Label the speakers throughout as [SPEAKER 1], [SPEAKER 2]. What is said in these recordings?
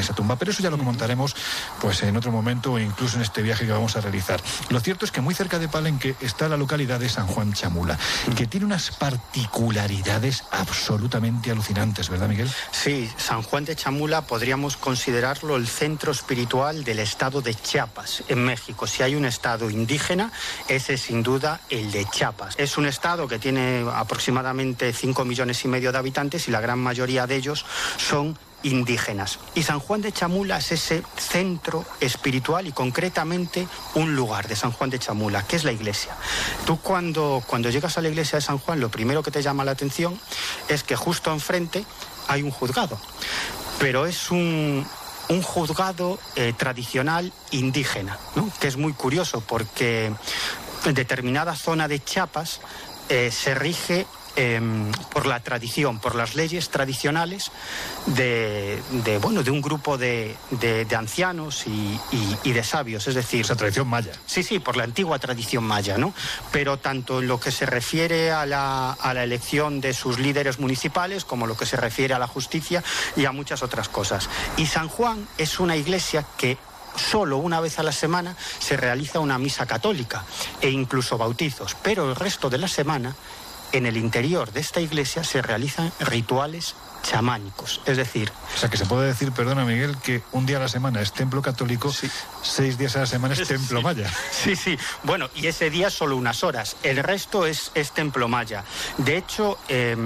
[SPEAKER 1] esa tumba. Pero eso ya lo comentaremos pues en otro momento o incluso en este viaje que vamos a realizar. Lo cierto es que muy cerca de Palenque está la localidad de San Juan Chamula, que tiene unas particularidades absolutamente alucinantes, ¿verdad, Miguel?
[SPEAKER 2] Sí, San Juan de Chamula podríamos considerarlo el centro espiritual del estado de Chiapas, en México. Si hay un estado indígena, ese es sin duda el de Chiapas. Es un estado que tiene aproximadamente 5,5 millones de habitantes y la gran mayoría de ellos son indígenas. Y San Juan de Chamula es ese centro espiritual y concretamente un lugar de San Juan de Chamula, que es la iglesia. Tú cuando llegas a la iglesia de San Juan, lo primero que te llama la atención es que justo enfrente hay un juzgado, pero es un juzgado tradicional indígena, ¿no? Que es muy curioso porque en determinada zona de Chiapas se rige por la tradición, por las leyes tradicionales de un grupo de ancianos y de sabios, es decir...
[SPEAKER 1] Esa tradición maya.
[SPEAKER 2] Sí, por la antigua tradición maya, ¿no? Pero tanto en lo que se refiere a la elección de sus líderes municipales como lo que se refiere a la justicia y a muchas otras cosas. Y San Juan es una iglesia que solo una vez a la semana se realiza una misa católica e incluso bautizos, pero el resto de la semana en el interior de esta iglesia se realizan rituales chamánicos, es decir...
[SPEAKER 1] O sea, que se puede decir, perdona Miguel, que un día a la semana es templo católico, sí. 6 días a la semana es templo maya.
[SPEAKER 2] Sí. Bueno, y ese día solo unas horas, el resto es templo maya. De hecho,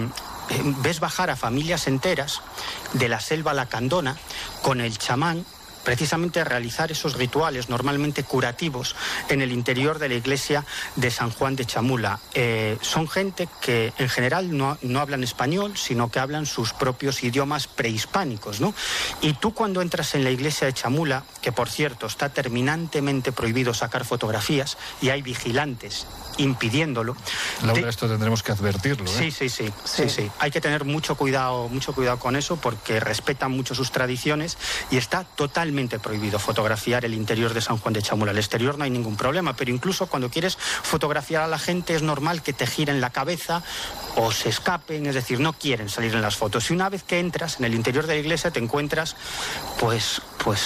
[SPEAKER 2] ves bajar a familias enteras de la selva lacandona con el chamán, precisamente realizar esos rituales normalmente curativos en el interior de la iglesia de San Juan de Chamula. Son gente que en general no hablan español, sino que hablan sus propios idiomas prehispánicos, ¿no? Y tú cuando entras en la iglesia de Chamula, que por cierto está terminantemente prohibido sacar fotografías y hay vigilantes impidiéndolo.
[SPEAKER 1] Laura, esto tendremos que advertirlo, ¿eh?
[SPEAKER 2] Sí. Hay que tener mucho cuidado con eso porque respetan mucho sus tradiciones y está totalmente prohibido fotografiar el interior de San Juan de Chamula. El exterior no hay ningún problema, pero incluso cuando quieres fotografiar a la gente es normal que te giren la cabeza o se escapen, es decir, no quieren salir en las fotos. Y una vez que entras en el interior de la iglesia te encuentras pues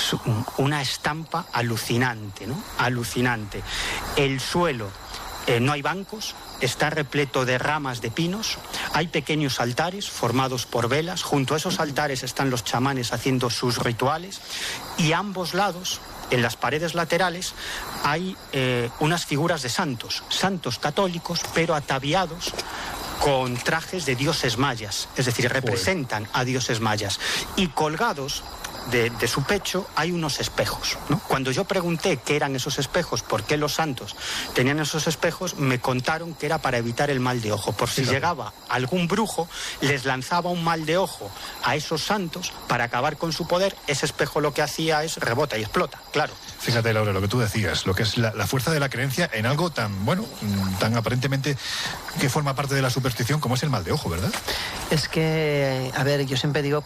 [SPEAKER 2] una estampa alucinante, ¿no? Alucinante. El suelo, no hay bancos, está repleto de ramas de pinos, hay pequeños altares formados por velas, junto a esos altares están los chamanes haciendo sus rituales y a ambos lados, en las paredes laterales, hay unas figuras de santos católicos, pero ataviados con trajes de dioses mayas, es decir, representan a dioses mayas, y colgados de su pecho hay unos espejos, ¿no? Cuando yo pregunté qué eran esos espejos, por qué los santos tenían esos espejos, me contaron que era para evitar el mal de ojo. Por si llegaba algún brujo, les lanzaba un mal de ojo a esos santos para acabar con su poder. Ese espejo lo que hacía es rebota y explota, claro.
[SPEAKER 1] Fíjate, Laura, lo que tú decías, lo que es la fuerza de la creencia en algo tan aparentemente que forma parte de la superstición como es el mal de ojo, ¿verdad?
[SPEAKER 3] Es que, a ver, yo siempre digo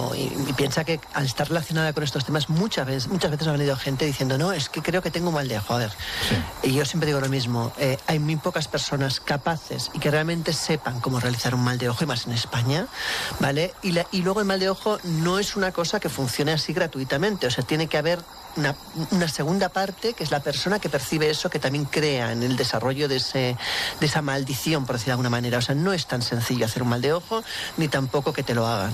[SPEAKER 3] y piensa que al estar relacionada con estos temas muchas veces ha venido gente diciendo, no, es que creo que tengo mal de ojo. A ver, sí. Y yo siempre digo lo mismo, hay muy pocas personas capaces y que realmente sepan cómo realizar un mal de ojo, y más en España, ¿vale? Y luego el mal de ojo no es una cosa que funcione así gratuitamente, o sea, tiene que haber una segunda parte, que es la persona que percibe eso, que también crea en el desarrollo de esa maldición, por decir de alguna manera. O sea, no es tan sencillo hacer un mal de ojo, ni tampoco que te lo hagan.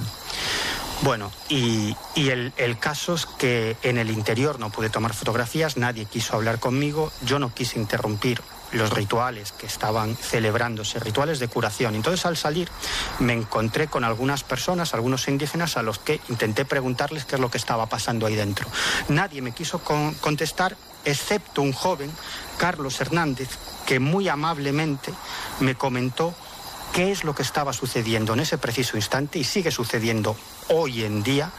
[SPEAKER 2] Bueno, y el caso es que en el interior no pude tomar fotografías, nadie quiso hablar conmigo, yo no quise interrumpir los rituales que estaban celebrándose, rituales de curación. Entonces, al salir, me encontré con algunas personas, algunos indígenas, a los que intenté preguntarles qué es lo que estaba pasando ahí dentro. Nadie me quiso contestar, excepto un joven, Carlos Hernández, que muy amablemente me comentó qué es lo que estaba sucediendo en ese preciso instante y sigue sucediendo hoy en día,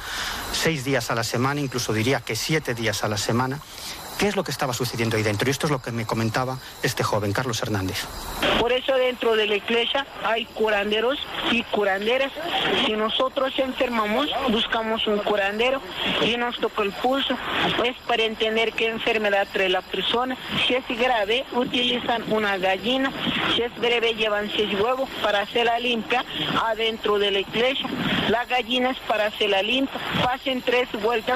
[SPEAKER 2] 6 días a la semana, incluso diría que 7 días a la semana. ¿Qué es lo que estaba sucediendo ahí dentro? Y esto es lo que me comentaba este joven, Carlos Hernández.
[SPEAKER 4] Por eso dentro de la iglesia hay curanderos y curanderas. Si nosotros enfermamos, buscamos un curandero y nos toca el pulso. Es para entender qué enfermedad trae la persona. Si es grave, utilizan una gallina. Si es breve, llevan 6 huevos para hacerla limpia adentro de la iglesia. La gallina es para hacerla limpia. Pasen 3 vueltas